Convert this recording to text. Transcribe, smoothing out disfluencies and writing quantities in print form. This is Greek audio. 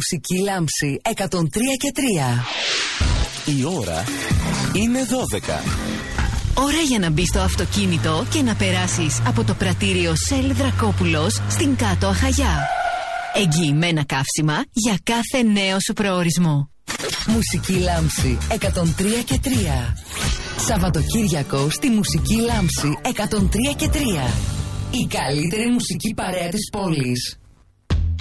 Μουσική λάμψη 103 και 3. Η ώρα είναι 12. Ώρα για να μπεις στο αυτοκίνητο και να περάσεις από το πρατήριο Shell Δρακόπουλος στην Κάτω Αχαγιά. Εγγυημένα καύσιμα για κάθε νέο σου προορισμό. Μουσική λάμψη 103 και 3. Σαββατοκύριακο στη Μουσική λάμψη 103 και 3. Η καλύτερη μουσική παρέα της πόλης.